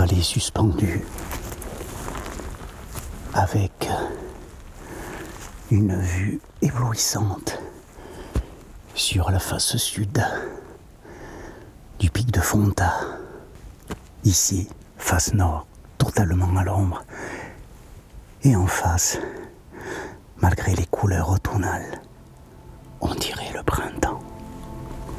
vallée suspendue, avec une vue éblouissante sur la face sud du pic de Fonta. Ici, face nord, totalement à l'ombre, et en face, malgré les couleurs automnales, on dirait le printemps.